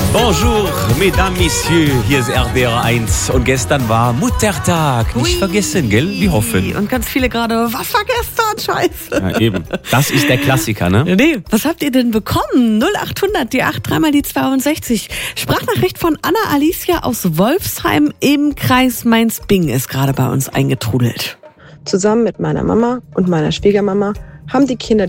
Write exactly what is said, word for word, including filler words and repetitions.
Bonjour, mesdames, messieurs, hier ist R D R eins und gestern war Muttertag. Nicht Ui. vergessen, gell? Wir hoffen. Und ganz viele gerade, was war gestern? Scheiße. Ja, eben. Das ist der Klassiker, ne? Nee, was habt ihr denn bekommen? null acht hundert, die acht, dreimal die zweiundsechzig. Sprachnachricht von Anna Alicia aus Wolfsheim im Kreis Mainz-Bingen ist gerade bei uns eingetrudelt. Zusammen mit meiner Mama und meiner Schwiegermama haben die Kinder